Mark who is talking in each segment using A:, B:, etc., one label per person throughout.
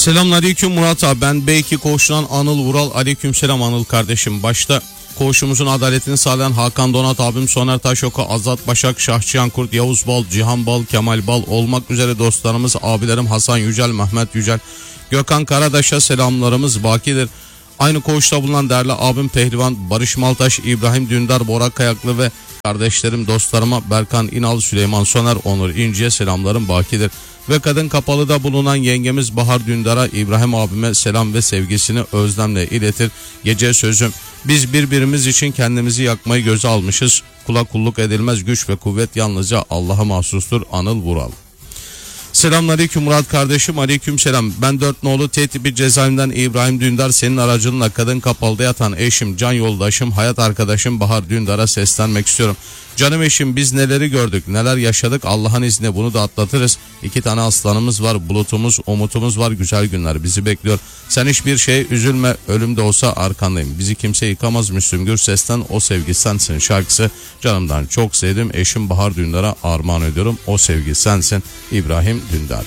A: Selamünaleyküm Murat abi, ben B2 Koğuş'tan Anıl Vural. Aleykümselam Anıl kardeşim. Başta koğuşumuzun adaletini sağlayan Hakan Donat abim, Soner Taşoka, Azat Başak, Şahçıyan Kurt, Yavuz Bal, Cihan Bal, Kemal Bal olmak üzere dostlarımız, abilerim Hasan Yücel, Mehmet Yücel, Gökhan Karadaş'a selamlarımız bakidir. Aynı koğuşta bulunan değerli abim Pehlivan Barış Maltaş, İbrahim Dündar, Bora Kayaklı ve kardeşlerim, dostlarıma Berkan İnal, Süleyman Soner, Onur İnci'ye selamlarım bakidir. Ve Kadın Kapalı'da bulunan yengemiz Bahar Dündar'a, İbrahim abime selam ve sevgisini özlemle iletir. Gece sözüm: biz birbirimiz için kendimizi yakmayı göze almışız. Kula kulluk edilmez, güç ve kuvvet yalnızca Allah'a mahsustur. Anıl Vural. Selamünaleyküm Murat kardeşim. Aleykümselam. Ben 4 nolu T tipi cezaevinden İbrahim Dündar, senin aracınla Kadın Kapalı'da yatan eşim, can yoldaşım, hayat arkadaşım Bahar Dündar'a seslenmek istiyorum. Canım eşim, biz neleri gördük, neler yaşadık, Allah'ın izniyle bunu da atlatırız. 2 tane aslanımız var, bulutumuz, umutumuz var, güzel günler bizi bekliyor. Sen hiçbir şeye üzülme, ölüm de olsa arkandayım. Bizi kimse yıkamaz. Müslüm Gürses'ten O Sevgi Sensin şarkısı. Canımdan çok sevdim eşim Bahar Dündar'a armağan ediyorum. O Sevgi Sensin, İbrahim Dündar.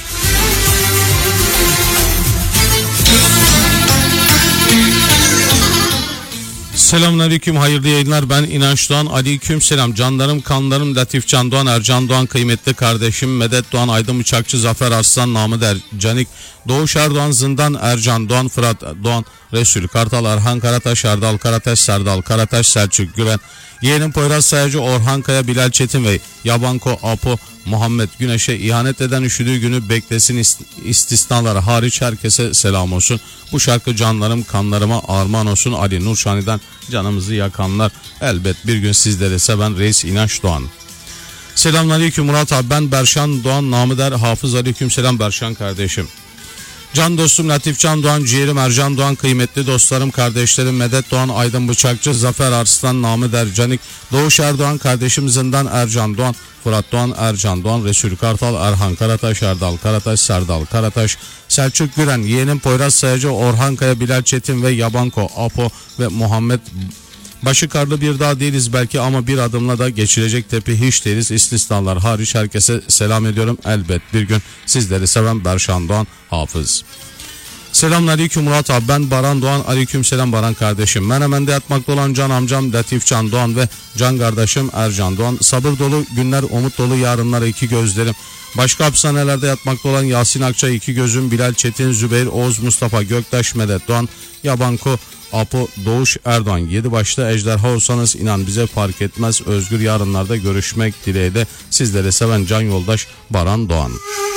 A: Selamünaleyküm, hayırlı yayınlar. Ben İnanç Doğan. Aleykümselam canlarım, kanlarım, Latif Can Doğan, Ercan Doğan, kıymetli kardeşim Medet Doğan, Aydın Bıçakçı, Zafer Arslan, Namı Der Canik, Doğuş Erdoğan, Zindan Ercan Doğan, Fırat Doğan, Resul Kartal, Erhan Karataş, Erdal Karataş, Serdal Karataş, Selçuk Güven, yeğenim Poyraz Sayacı, Orhan Kaya, Bilal Çetin ve Yabanko Apo Muhammed Güneş'e ihanet eden üşüdüğü günü beklesin istisnaları hariç herkese selam olsun. Bu şarkı canlarım, kanlarıma armağan olsun. Ali Nurşani'den canımızı yakanlar, elbet bir gün sizleri seven Reis İnanç Doğan. Selamünaleyküm Murat abi, ben Berşan Doğan, namı der Hafız. Aleykümselam Berşan kardeşim. Can dostum Latif Can Doğan, ciğerim Ercan Doğan, kıymetli dostlarım, kardeşlerim Medet Doğan, Aydın Bıçakçı, Zafer Arslan, Namı Der Canik, Doğuş Erdoğan, kardeşim Zindan Ercan Doğan, Fırat Doğan, Ercan Doğan, Resul Kartal, Erhan Karataş, Erdal Karataş, Serdal Karataş, Selçuk Güren, yeğenim Poyraz Sayacı, Orhan Kaya, Bilal Çetin ve Yabanko Apo ve Muhammed. Başı karlı bir dağ değiliz belki ama bir adımla da geçilecek tepe hiç değiliz. İstisnalar hariç herkese selam ediyorum. Elbet bir gün sizleri seven Berşan Doğan, Hafız. Selamünaleyküm Murat abi, ben Baran Doğan. Aleykümselam Baran kardeşim. Menemen'de yatmakta olan can amcam Latif Can Doğan ve can kardeşim Ercan Doğan. Sabır dolu günler, umut dolu yarınlara iki gözlerim. Başka hapishanelerde yatmakta olan Yasin Akça, iki gözüm, Bilal Çetin, Zübeyir, Oğuz, Mustafa Göktaş, Medet Doğan, Yabanko Apo, Doğuş Erdoğan. 7 başta ejderha olsanız inan bize fark etmez. Özgür yarınlarda görüşmek dileğiyle sizlere seven can yoldaş Baran Doğan.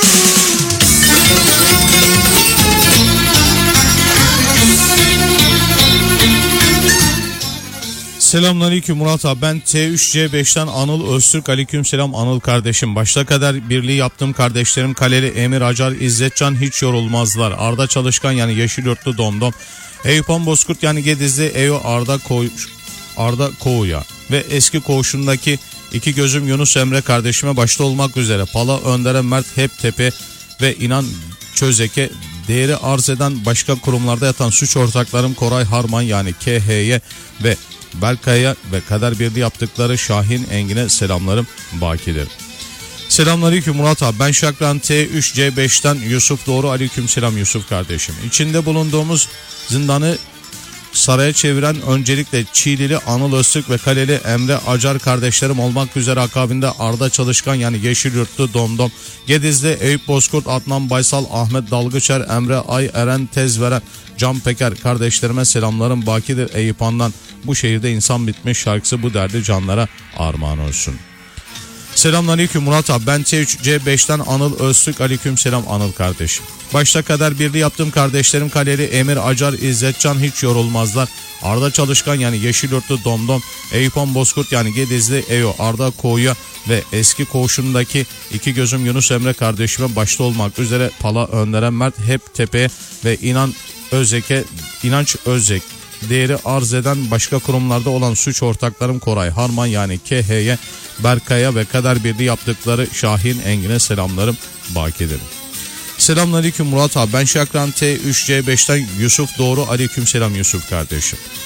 A: Selamünaleyküm Murat abi, ben T3C5'ten Anıl Öztürk. Aleykümselam Anıl kardeşim. Başta kadar birliği yaptığım kardeşlerim Kaleli, Emir Acar, İzzetcan hiç yorulmazlar. Arda Çalışkan yani Yeşilyurtlu Domdom, Eyüpan Bozkurt yani Gedizli Eyo, Arda Koğuya ve eski koğuşundaki iki gözüm Yunus Emre kardeşime başta olmak üzere Pala, Önder'e, Mert Heptepe ve İnan Çözeke, değeri arz eden başka kurumlarda yatan suç ortaklarım Koray Harman yani KH'ye ve Berkay'a ve kader birliği yaptıkları Şahin Engin'e selamlarım bakidir. Selamünaleyküm Murat abi, ben Şakran T3C5'ten Yusuf Doğru. Aleykümselam Yusuf kardeşim. İçinde bulunduğumuz zindanı saraya çeviren öncelikle Çiğlili Anıl Öztürk ve Kaleli Emre Acar kardeşlerim olmak üzere akabinde Arda Çalışkan yani Yeşilyurtlu Domdom, Gedizli Eyüp Bozkurt, Adnan Baysal, Ahmet Dalgıçer, Emre Ay, Eren Tezveren, Can Peker kardeşlerime selamlarım bakidir. Eyüphan'dan Bu Şehirde İnsan Bitmiş şarkısı bu derdi canlara armağan olsun. Selamünaleyküm Murat abi, ben T3C5'ten Anıl Öztürk. Aleykümselam Anıl kardeşim. Başta kadar birliği yaptığım kardeşlerim Kaleli, Emir Acar, İzzetcan hiç yorulmazlar. Arda Çalışkan yani Yeşilyurtlu Domdom, Eyüpan Bozkurt yani Gedizli Eyo, Arda Koğuya ve eski koğuşundaki iki gözüm Yunus Emre kardeşime başta olmak üzere Pala, Önder'e, Mert Heptepe ve İnanç Özek, değeri arz eden başka kurumlarda olan suç ortaklarım Koray Harman yani KH'ye, Berkay'a ve kader birliği yaptıkları Şahin Engin'e selamlarım bakidir. Selamünaleyküm Murat abi, ben Şakran T3C5'ten Yusuf Doğru. Aleykümselam Yusuf kardeşim.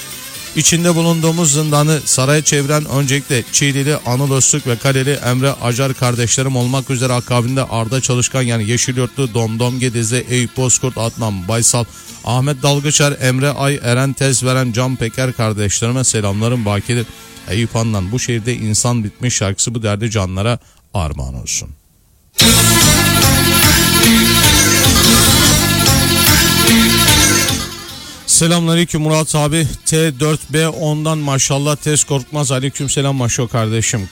A: İçinde bulunduğumuz zindanı saraya çeviren öncelikle Çiğlili Anıl Öztürk ve Kaleli Emre Acar kardeşlerim olmak üzere akabinde Arda Çalışkan yani Yeşilyurtlu Domdom Gedizli Eyüp Bozkurt Adnan Baysal, Ahmet Dalgıçer, Emre Ay, Eren Tezveren, Can Peker kardeşlerime selamlarım bakidir. Eyüp Han'dan bu şehirde insan bitmiş şarkısı bu derdi canlara armağan olsun. Selamünaleyküm Murat abi. T4B10'dan maşallah tez korkmaz. Aleykümselam Maşo kardeşim.